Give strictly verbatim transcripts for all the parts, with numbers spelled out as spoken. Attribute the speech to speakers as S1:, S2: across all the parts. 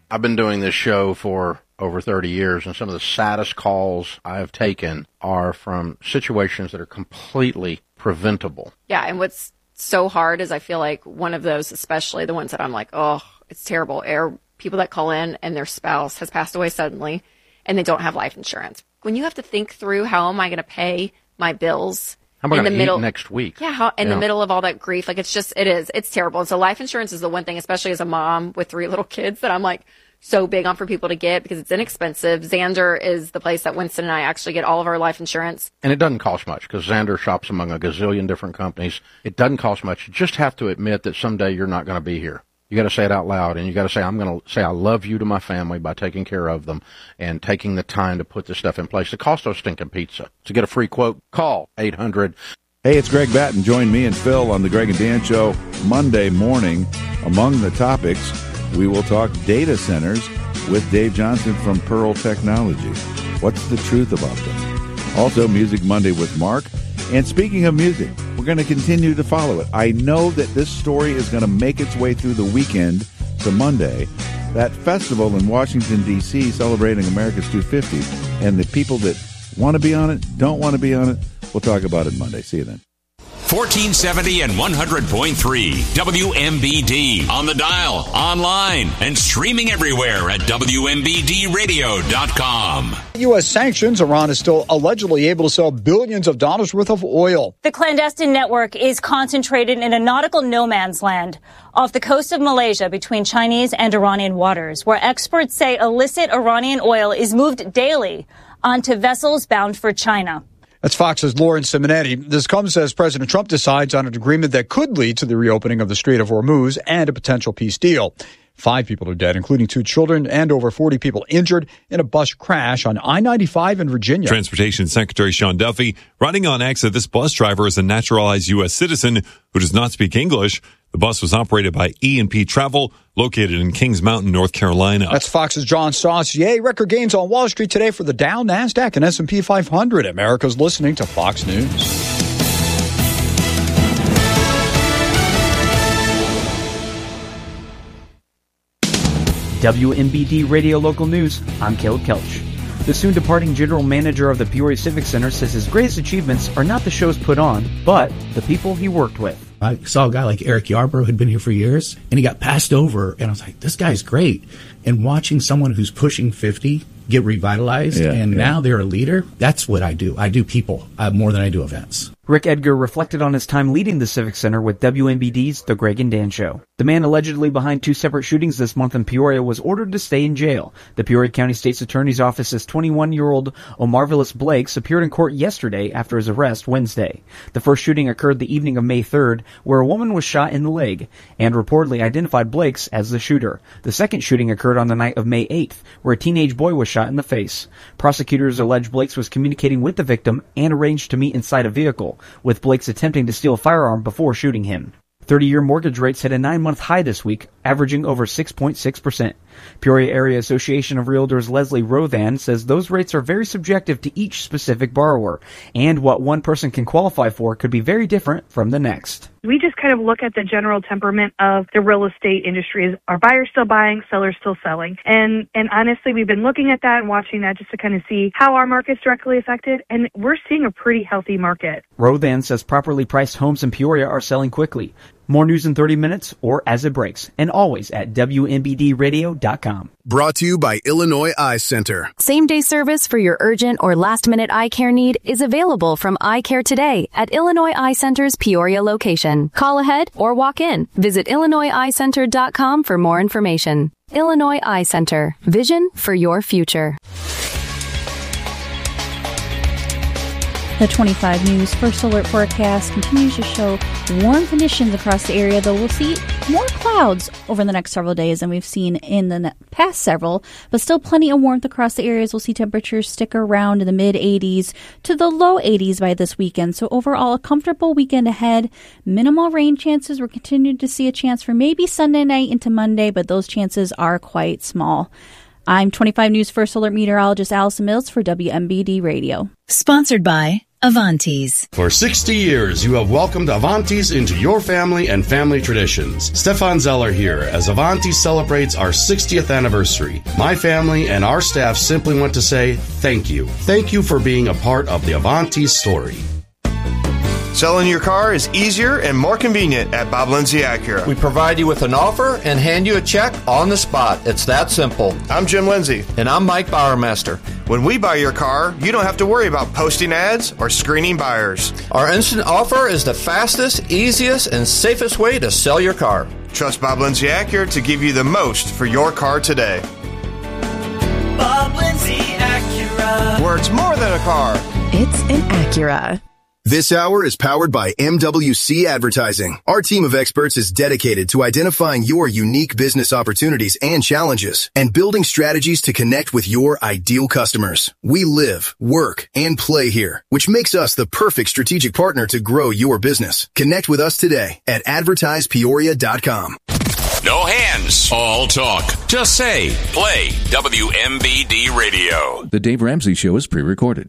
S1: I've been doing this show for over thirty years, and some of the saddest calls I have taken are from situations that are completely preventable.
S2: Yeah, and what's so hard is I feel like one of those, especially the ones that I'm like, oh, it's terrible, are people that call in and their spouse has passed away suddenly and they don't have life insurance. When you have to think through, how am I going to pay my bills?
S1: How am I
S2: in
S1: going
S2: the
S1: to
S2: middle
S1: eat next week?
S2: Yeah, how, in
S1: yeah.
S2: the middle of all that grief, like it's just, it is, it's terrible. And so life insurance is the one thing, especially as a mom with three little kids, that I'm like so big on for people to get because it's inexpensive. Xander is the place that Winston and I actually get all of our life insurance.
S1: And it doesn't cost much because Xander shops among a gazillion different companies. It doesn't cost much. You just have to admit that someday you're not going to be here. You got to say it out loud, and you got to say, I'm going to say I love you to my family by taking care of them and taking the time to put this stuff in place. The cost of stinking pizza. To get a free quote, call eight hundred.
S3: Hey, it's Greg Batten. Join me and Phil on the Greg and Dan Show Monday morning. Among the topics, we will talk data centers with Dave Johnson from Pearl Technology. What's the truth about them? Also, Music Monday with Mark. And speaking of music, we're going to continue to follow it. I know that this story is going to make its way through the weekend to Monday. That festival in Washington, D C, celebrating America's two fifty. And the people that want to be on it, don't want to be on it, we'll talk about it Monday. See you then.
S4: fourteen seventy and one hundred point three W M B D. On the dial, online, and streaming everywhere at W M B D radio dot com.
S5: U S sanctions, Iran is still allegedly able to sell billions of dollars worth of oil.
S6: The clandestine network is concentrated in a nautical no man's land off the coast of Malaysia between Chinese and Iranian waters, where experts say illicit Iranian oil is moved daily onto vessels bound for China.
S5: That's Fox's Lauren Simonetti. This comes as President Trump decides on an agreement that could lead to the reopening of the Strait of Hormuz and a potential peace deal. Five people are dead, including two children, and over forty people injured in a bus crash on I ninety-five in Virginia.
S7: Transportation Secretary Sean Duffy writing on X that this bus driver is a naturalized U S citizen who does not speak English. The bus was operated by E and P Travel, located in Kings Mountain, North Carolina.
S5: That's Fox's John Saucier. Record gains on Wall Street today for the Dow, NASDAQ, and S and P five hundred. America's listening to Fox News.
S8: W M B D Radio Local News, I'm Caleb Kelch. The soon-departing general manager of the Peoria Civic Center says his greatest achievements are not the shows put on, but the people he worked with.
S9: I saw a guy like Eric Yarbrough who had been here for years, and he got passed over, and I was like, this guy's great. And watching someone who's pushing fifty get revitalized,
S3: yeah,
S9: and
S3: yeah.
S9: now they're a leader, that's what I do. I do people uh, more than I do events.
S8: Rick Edgar reflected on his time leading the Civic Center with W M B D's The Greg and Dan Show. The man allegedly behind two separate shootings this month in Peoria was ordered to stay in jail. The Peoria County State's Attorney's Office says twenty-one-year-old Omarvilus Blakes appeared in court yesterday after his arrest Wednesday. The first shooting occurred the evening of May third, where a woman was shot in the leg, and reportedly identified Blakes as the shooter. The second shooting occurred on the night of May eighth, where a teenage boy was shot in the face. Prosecutors allege Blakes was communicating with the victim and arranged to meet inside a vehicle, with Blakes attempting to steal a firearm before shooting him. thirty-year mortgage rates hit a nine-month high this week, averaging over six point six percent. Peoria Area Association of Realtors Leslie Rothan says those rates are very subjective to each specific borrower, and what one person can qualify for could be very different from the next.
S10: We just kind of look at the general temperament of the real estate industry. Is are buyers still buying, sellers still selling? And and honestly, we've been looking at that and watching that just to kind of see how our market's directly affected, and we're seeing a pretty healthy market.
S8: Rothan says properly priced homes in Peoria are selling quickly. More news in thirty minutes or as it breaks, and always at W M B D radio dot com.
S11: Brought to you by Illinois Eye Center.
S12: Same-day service for your urgent or last-minute eye care need is available from Eye Care today at Illinois Eye Center's Peoria location. Call ahead or walk in. Visit Illinois Eye Center dot com for more information. Illinois Eye Center. Vision for your future.
S13: The twenty-five News First Alert forecast continues to show warm conditions across the area, though we'll see more clouds over the next several days than we've seen in the past several, but still plenty of warmth across the areas. We'll see temperatures stick around in the mid eighties to the low eighties by this weekend. So overall, a comfortable weekend ahead. Minimal rain chances. We're continuing to see a chance for maybe Sunday night into Monday, but those chances are quite small. I'm twenty-five News First Alert meteorologist Allison Mills for W M B D Radio.
S14: Sponsored by Avantis.
S15: For sixty years, you have welcomed Avantis into your family and family traditions. Stefan Zeller here as Avantis celebrates our sixtieth anniversary. My family and our staff simply want to say thank you. Thank you for being a part of the Avantis story.
S16: Selling your car is easier and more convenient at Bob Lindsay Acura.
S17: We provide you with an offer and hand you a check on the spot. It's that simple.
S16: I'm Jim Lindsay.
S17: And I'm Mike Bowermaster.
S16: When we buy your car, you don't have to worry about posting ads or screening buyers.
S17: Our instant offer is the fastest, easiest, and safest way to sell your car.
S16: Trust Bob Lindsay Acura to give you the most for your car today.
S18: Bob Lindsay Acura.
S16: Where it's more than a car.
S19: It's an Acura.
S11: This hour is powered by M W C Advertising. Our team of experts is dedicated to identifying your unique business opportunities and challenges and building strategies to connect with your ideal customers. We live, work, and play here, which makes us the perfect strategic partner to grow your business. Connect with us today at advertise peoria dot com.
S4: No hands, all talk. Just say, play W M B D Radio.
S3: The Dave Ramsey Show is pre-recorded.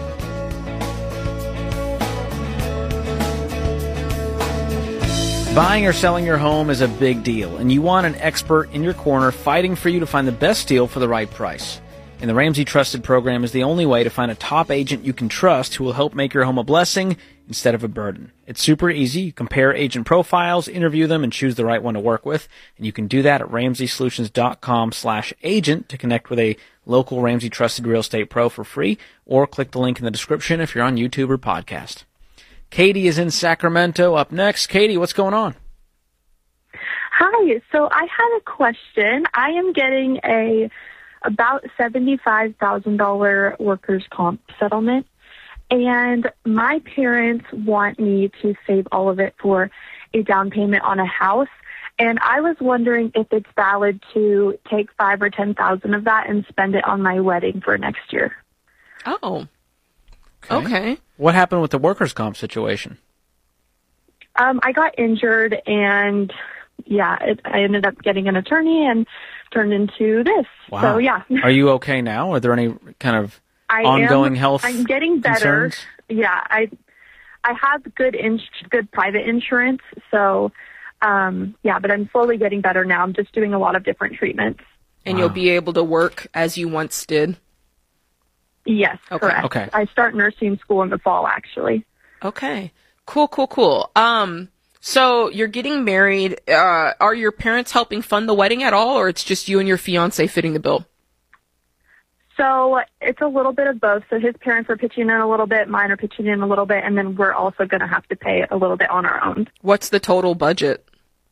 S8: Buying or selling your home is a big deal, and you want an expert in your corner fighting for you to find the best deal for the right price. And the Ramsey Trusted program is the only way to find a top agent you can trust who will help make your home a blessing instead of a burden. It's super easy. You compare agent profiles, interview them, and choose the right one to work with. And you can do that at ramsey solutions dot com slash agent to connect with a local Ramsey Trusted Real Estate Pro for free, or click the link in the description if you're on YouTube or podcast. Katie is in Sacramento up next. Katie, what's going on?
S20: Hi. So I had a question. I am getting a about seventy-five thousand dollars workers' comp settlement, and my parents want me to save all of it for a down payment on a house. And I was wondering if it's valid to take five or ten thousand of that and spend it on my wedding for next year.
S2: Oh.
S8: Okay.
S2: Okay.
S8: What happened with the workers' comp situation?
S20: Um, I got injured, and yeah, it, I ended up getting an attorney and turned into this.
S8: Wow.
S20: So yeah.
S8: Are you okay now? Are there any kind of
S20: I
S8: ongoing
S20: am,
S8: health
S20: I'm getting better.
S8: concerns?
S20: Yeah, I I have good ins- good private insurance, so um, yeah, but I'm slowly getting better now. I'm just doing a lot of different treatments.
S21: And wow. You'll be able to work as you once did?
S20: Yes,
S21: okay.
S20: correct.
S21: Okay.
S20: I start nursing school in the fall, actually.
S21: Okay. Cool, cool, cool. Um, so you're getting married. Uh, are your parents helping fund the wedding at all, or it's just you and your fiance fitting the bill?
S20: So it's a little bit of both. So his parents are pitching in a little bit, mine are pitching in a little bit, and then we're also going to have to pay a little bit on our own.
S21: What's the total budget?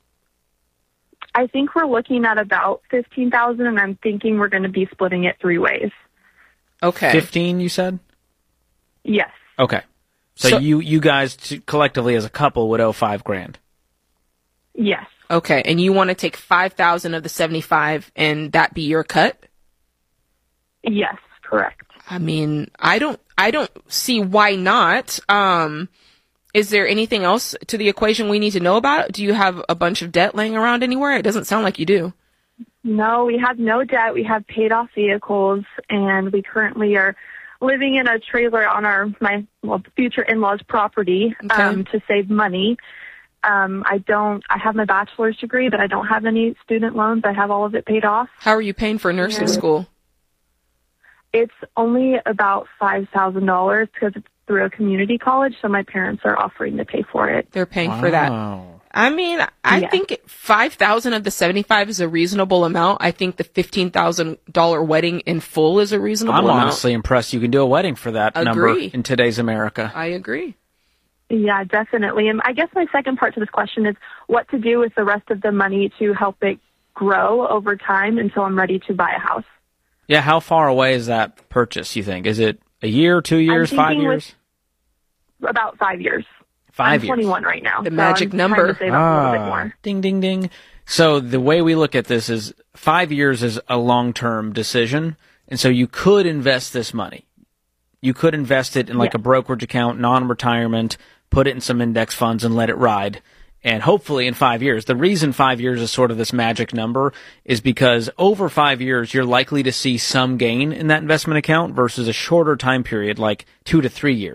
S20: I think we're looking at about fifteen thousand dollars, and I'm thinking we're going to be splitting it three ways.
S21: Okay.
S8: fifteen, you said?
S20: Yes.
S8: Okay. So, so you, you guys t- collectively as a couple would owe five grand.
S20: Yes.
S21: Okay. And you want to take five thousand of the seventy-five and that be your cut?
S20: Yes, correct.
S21: I mean, I don't, I don't see why not. Um, is there anything else to the equation we need to know about? Do you have a bunch of debt laying around anywhere? It doesn't sound like you do.
S20: No, we have no debt. We have paid off vehicles, and we currently are living in a trailer on our my well, future in-laws' property
S21: okay.
S20: um, to save money. Um, I don't. I have my bachelor's degree, but I don't have any student loans. I have all of it paid off.
S21: How are you paying for nursing
S20: and
S21: school?
S20: It's only about five thousand dollars because it's through a community college, so my parents are offering to pay for it.
S21: They're paying
S8: wow.
S21: for that. I mean, I
S20: yeah.
S21: think five thousand of the seventy-five is a reasonable amount. I think the fifteen thousand dollars wedding in full is a reasonable
S8: I'm
S21: amount.
S8: I'm honestly impressed you can do a wedding for that
S21: Agree.
S8: number in today's America.
S21: I agree.
S20: Yeah, definitely. And I guess my second part to this question is what to do with the rest of the money to help it grow over time until I'm ready to buy a house.
S8: Yeah, how far away is that purchase, you think? Is it a year, two years, five years?
S20: About five years.
S8: Five
S20: I'm
S8: years.
S20: twenty-one right now.
S21: The
S20: so
S21: magic
S20: I'm
S21: number.
S20: trying to save up
S8: ah,
S20: a little bit more.
S8: Ding, ding, ding. So the way we look at this is five years is a long-term decision, and so you could invest this money. You could invest it in like
S20: yeah.
S8: a brokerage account, non-retirement, put it in some index funds and let it ride. And hopefully in five years, the reason five years is sort of this magic number is because over five years, you're likely to see some gain in that investment account versus a shorter time period, like two to three years.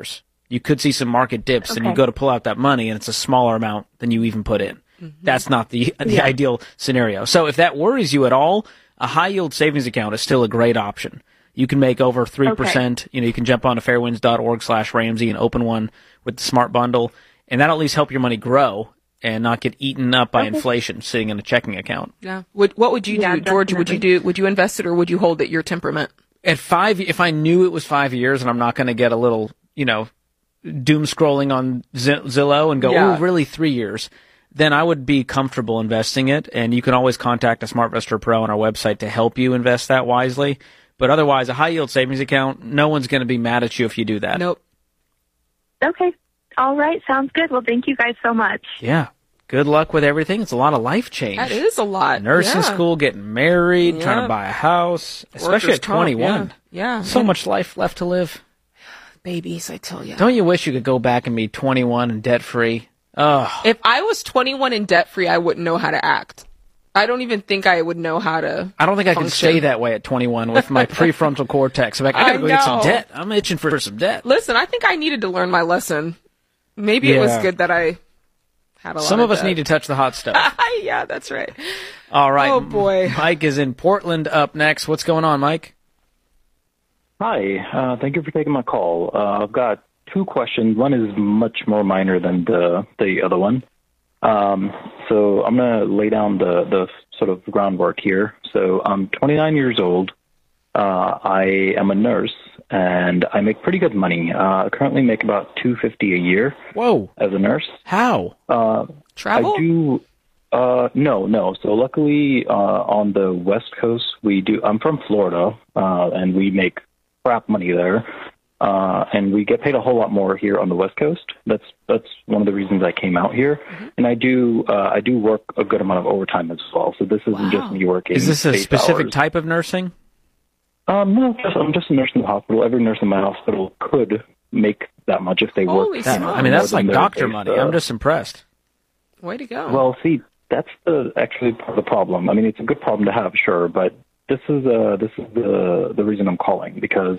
S14: You could see some market dips,
S20: Okay.
S14: and you go to pull out that money, and it's a smaller amount than you even put in. That's not the the
S20: Yeah.
S14: ideal scenario. So if that worries you at all, a high yield savings account is still a great option. You can make over three percent. You know, you can jump on to fairwinds.org slash Ramsey and open one with the Smart Bundle, and that'll at least help your money grow and not get eaten up by
S21: Okay.
S14: inflation sitting in a checking account.
S21: Yeah. Would, what would you
S20: Yeah,
S21: do, George? Would you do? Would you invest it or would you hold it? Your temperament.
S14: At five, if I knew it was five years and I'm not going to get a little, you know, doom scrolling on Z- Zillow and go,
S21: Yeah.
S14: oh, really three years, then I would be comfortable investing it. And you can always contact a SmartVestor Pro on our website to help you invest that wisely. But otherwise, a high yield savings account, no one's going to be mad at you if you do that.
S21: Nope.
S20: Okay. All right. Sounds good. Well, thank you guys so much.
S14: Yeah. Good luck with everything. It's a lot of life change.
S21: That is a lot.
S14: Nursing
S21: Yeah.
S14: school, getting married, trying
S21: Yeah.
S14: to buy a house, especially
S21: Workers'
S14: at twenty-one.
S21: comp, Yeah. yeah.
S14: So much life left to live.
S21: Babies, I tell you.
S14: Don't you wish you could go back and be twenty-one and debt free? Ugh.
S21: If I was twenty-one and debt free, I wouldn't know how to act. I don't even think I would know how to.
S14: I don't think I can
S21: function.
S14: stay that way at twenty-one with my prefrontal cortex. I'm like, I gotta
S21: I
S14: go get some
S21: know.
S14: debt. I'm itching for some debt.
S21: Listen, I think I needed to learn my lesson. Maybe it was
S14: Yeah.
S21: good that I had a lot
S14: Some of us
S21: debt.
S14: need to touch the hot stuff.
S21: Yeah, that's right.
S14: All right.
S21: Oh, boy.
S14: Mike is in Portland up next. What's going on, Mike?
S22: Hi, uh, thank you for taking my call. Uh, I've got two questions. One is much more minor than the the other one. Um, so I'm going to lay down the, the sort of groundwork here. So I'm twenty-nine years old. Uh, I am a nurse, and I make pretty good money. Uh, I currently make about two hundred fifty dollars a year.
S14: Whoa.
S22: As a nurse.
S14: How?
S22: Uh,
S21: Travel?
S22: I do. Uh, no, no. So luckily, uh, on the West Coast, we do. I'm from Florida, uh, and we make crap money there, uh, and we get paid a whole lot more here on the West Coast. That's that's one of the reasons I came out here,
S21: Mm-hmm.
S22: and I do uh, I do work a good amount of overtime as well. So this isn't just me working.
S14: Is this a
S22: eight
S14: specific
S22: hours.
S14: type of nursing?
S22: Um, no, just, I'm just a nurse in the hospital. Every nurse in my hospital could make that much if they
S21: Holy
S22: worked.
S14: That-
S22: you know,
S14: I mean,
S22: more
S14: that's like
S22: than their
S14: doctor
S22: base,
S14: money.
S22: uh,
S14: I'm just impressed.
S21: Way to go.
S22: Well, see, that's the actually part of the problem. I mean, it's a good problem to have, sure, but this is uh this is the the reason I'm calling because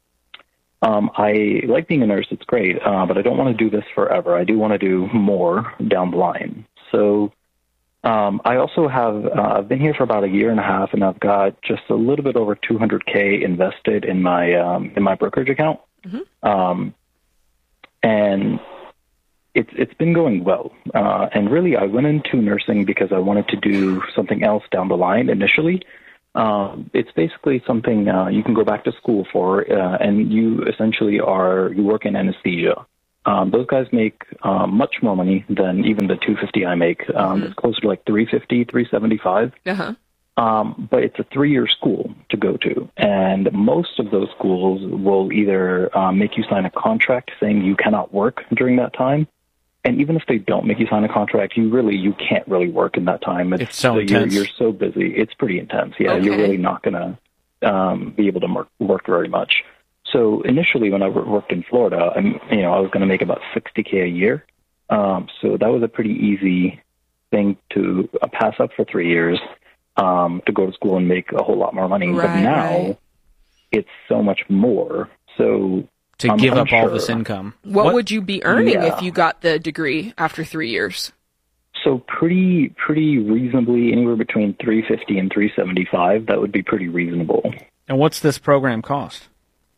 S22: um, I like being a nurse. It's great, uh, but I don't want to do this forever. I do want to do more down the line. So um, I also have uh, I've been here for about a year and a half, and I've got just a little bit over two hundred K invested in my um, in my brokerage account, um, and it's it's been going well. Uh, and really, I went into nursing because I wanted to do something else down the line initially. Um, it's basically something uh, you can go back to school for, uh, and you essentially are you work in anesthesia. Um, those guys make uh, much more money than even the two hundred fifty I make. Um, It's closer to like three hundred fifty, three hundred seventy-five.
S21: Uh-huh.
S22: Um, but it's a three-year school to go to, and most of those schools will either um, make you sign a contract saying you cannot work during that time, and even if they don't make you sign a contract, you really you can't really work in that time.
S14: It's so
S22: you're,
S14: intense.
S22: You're so busy. It's pretty intense. Yeah,
S14: Okay.
S22: you're really not going to um, be able to work, work very much. So initially, when I wor- worked in Florida, I'm, you know, I was going to make about sixty K a year. Um, so that was a pretty easy thing to uh, pass up for three years. Um, to go to school and make a whole lot more money. But
S21: Right,
S22: now
S21: right.
S22: it's so much more. So
S14: To
S22: I'm
S14: give up all
S22: unsure.
S14: this income.
S21: What, would you be earning
S22: Yeah.
S21: if you got the degree after three years?
S22: So pretty, pretty reasonably, anywhere between three fifty and three seventy five. That would be pretty reasonable.
S14: And what's this program cost?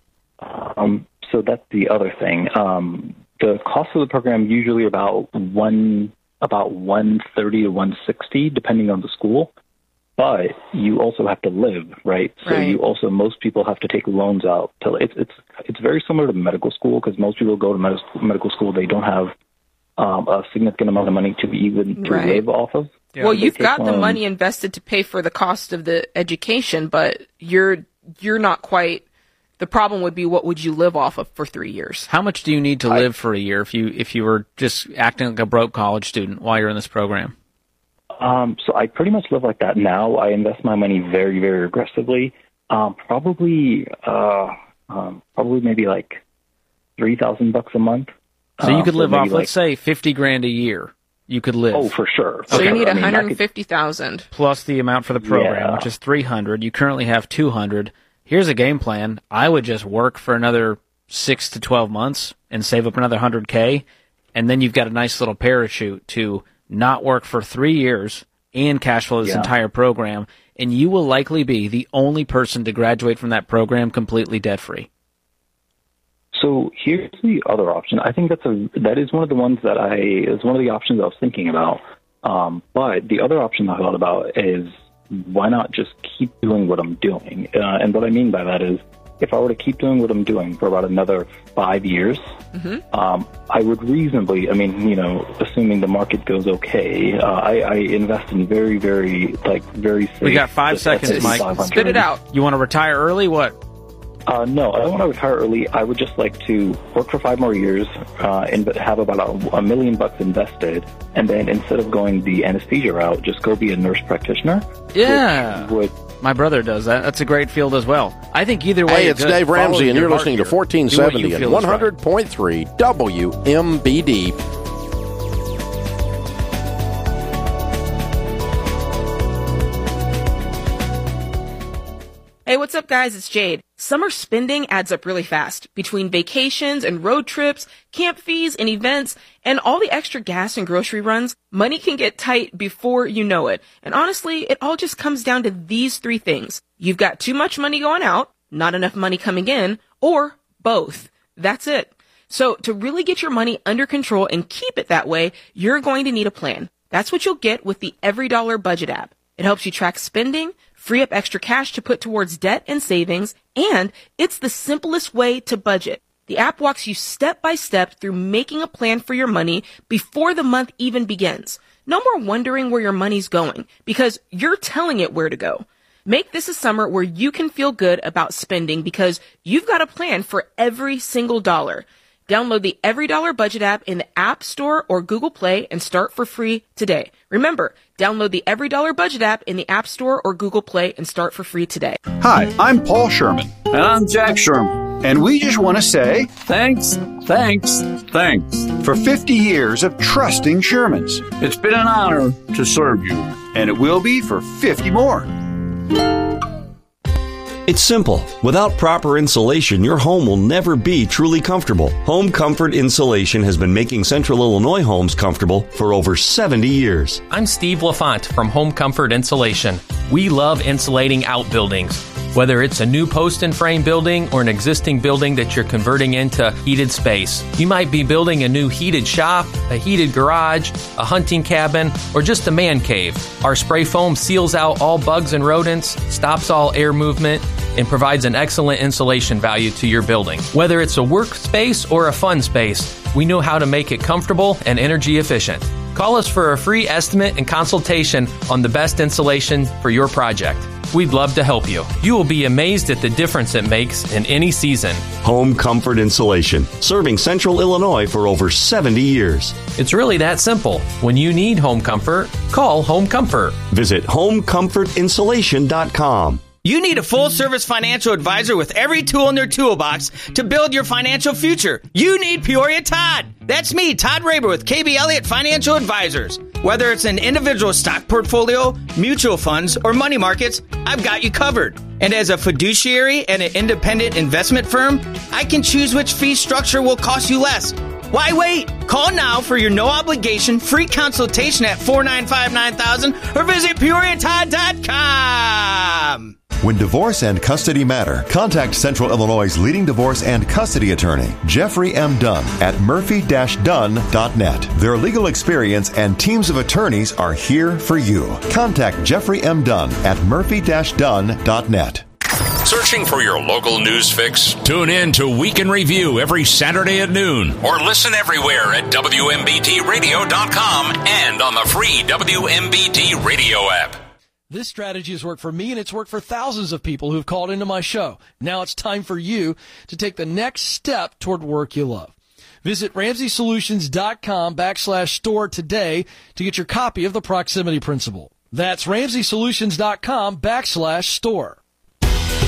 S22: Um, so that's the other thing. Um, the cost of the program usually about one about one thirty to one sixty, depending on the school. But you also have to live, right? So
S21: Right.
S22: you also most people have to take loans out. To, it's it's it's very similar to medical school because most people go to med- medical school, they don't have um, a significant amount of money to even to
S21: Right.
S22: live off of.
S21: Well,
S22: They
S21: you've
S22: take
S21: got the
S22: loans.
S21: money invested to pay for the cost of the education, but you're you're not quite. The problem would be, what would you live off of for three years?
S14: How much do you need to live for a year if you if you were just acting like a broke college student while you're in this program?
S22: Um, so I pretty much live like that now. I invest my money very, very aggressively. Um, probably, uh, um, probably maybe like three thousand bucks a month.
S14: So you
S22: Uh,
S14: could live
S22: maybe
S14: off,
S22: like-
S14: let's say, fifty grand a year. You could live.
S22: Oh, for sure.
S21: So
S22: For
S21: you
S22: sure.
S21: need
S22: I mean, I
S21: one hundred
S22: could-
S21: fifty thousand.
S14: Plus the amount for the program,
S22: Yeah.
S14: which is three hundred. You currently have two hundred. Here's a game plan. I would just work for another six to twelve months and save up another one hundred K, and then you've got a nice little parachute to not work for three years and cash flow this
S22: Yeah.
S14: entire program, and you will likely be the only person to graduate from that program completely debt-free.
S22: So here's the other option. I think that's a that is one of the ones that I is one of the options I was thinking about. Um, but the other option I thought about is why not just keep doing what I'm doing? Uh, and what I mean by that is, if I were to keep doing what I'm doing for about another five years,
S21: Mm-hmm.
S22: um, I would reasonably, I mean, you know, assuming the market goes okay, uh, I, I invest in very, very, like, very safe.
S14: We got five seconds,
S22: S and P
S14: Mike.
S22: five hundred.
S14: Spit it out. You want to retire early? What?
S22: Uh, no, I don't want to retire early. I would just like to work for five more years uh, and have about a, a million bucks invested, and then instead of going the anesthesia route, just go be a nurse practitioner.
S14: Yeah.
S22: Would
S14: My brother does that. That's a great field as well. I think either way.
S1: Hey,
S14: you're
S1: it's
S14: good.
S1: Dave
S14: Follow
S1: Ramsey, and
S14: your
S1: you're
S14: heart
S1: listening to
S14: here.
S1: fourteen
S14: Do what you
S1: seventy and
S14: feel is
S1: one
S14: right.
S1: hundred point three W M B D.
S21: Hey, what's up, guys? It's Jade. Summer spending adds up really fast. Between vacations and road trips, camp fees and events, and all the extra gas and grocery runs, money can get tight before you know it. And honestly, it all just comes down to these three things. You've got too much money going out, not enough money coming in, or both. That's it. So to really get your money under control and keep it that way, you're going to need a plan. That's what you'll get with the Every Dollar Budget app. It helps you track spending, free up extra cash to put towards debt and savings, and it's the simplest way to budget. The app walks you step by step through making a plan for your money before the month even begins. No more wondering where your money's going, because you're telling it where to go. Make this a summer where you can feel good about spending because you've got a plan for every single dollar. Download the Every Dollar Budget app in the App Store or Google Play and start for free today. Remember, download the Every Dollar Budget app in the App Store or Google Play and start for free today.
S6: Hi, I'm Paul Sherman. And I'm Jack Sherman. And we just want to say thanks, thanks, thanks for fifty years of trusting Shermans. It's been an honor to serve you. And it will be for fifty more.
S23: It's simple. Without proper insulation, your home will never be truly comfortable. Home Comfort Insulation has been making Central Illinois homes comfortable for over seventy years.
S24: I'm Steve LaFont from Home Comfort Insulation. We love insulating outbuildings. Whether it's a new post and frame building or an existing building that you're converting into heated space. You might be building a new heated shop, a heated garage, a hunting cabin, or just a man cave. Our spray foam seals out all bugs and rodents, stops all air movement, and provides an excellent insulation value to your building. Whether it's a workspace or a fun space, we know how to make it comfortable and energy efficient. Call us for a free estimate and consultation on the best insulation for your project. We'd love to help you. You will be amazed at the difference it makes in any season.
S23: Home Comfort Insulation, serving Central Illinois for over seventy years.
S24: It's really that simple. When you need home comfort, call Home Comfort.
S23: Visit home comfort insulation dot com.
S25: You need a full-service financial advisor with every tool in their toolbox to build your financial future. You need Peoria Todd. That's me, Todd Raber with K B Elliott Financial Advisors. Whether it's an individual stock portfolio, mutual funds, or money markets, I've got you covered. And as a fiduciary and an independent investment firm, I can choose which fee structure will cost you less. Why wait? Call now for your no-obligation free consultation at four nine five, nine thousand or visit peoria todd dot com.
S26: When divorce and custody matter, contact Central Illinois' leading divorce and custody attorney, Jeffrey M. Dunn, at murphy dash dunn dot net. Their legal experience and teams of attorneys are here for you. Contact Jeffrey M. Dunn at murphy dash dunn dot net.
S4: Searching for your local news fix? Tune in to Week in Review every Saturday at noon, or listen everywhere at W M B D radio dot com and on the free W M B D radio app.
S27: This strategy has worked for me, and it's worked for thousands of people who've called into my show. Now it's time for you to take the next step toward work you love. Visit Ramsey Solutions dot com backslash store today to get your copy of the Proximity Principle. That's Ramsey Solutions dot com backslash store.